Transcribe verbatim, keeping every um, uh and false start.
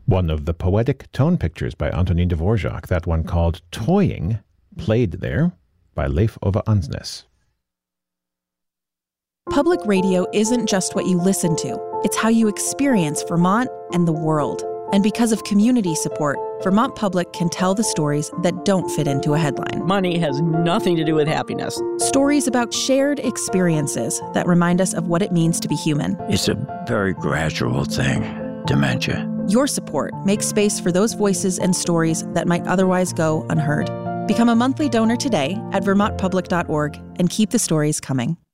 one of the poetic tone pictures by Antonin Dvorak, that one called Toying, played there by Leif Ove Ansnes. Public radio isn't just what you listen to. It's how you experience Vermont and the world. And because of community support, Vermont Public can tell the stories that don't fit into a headline. Money has nothing to do with happiness. Stories about shared experiences that remind us of what it means to be human. It's a very gradual thing, dementia. Your support makes space for those voices and stories that might otherwise go unheard. Become a monthly donor today at vermont public dot org and keep the stories coming.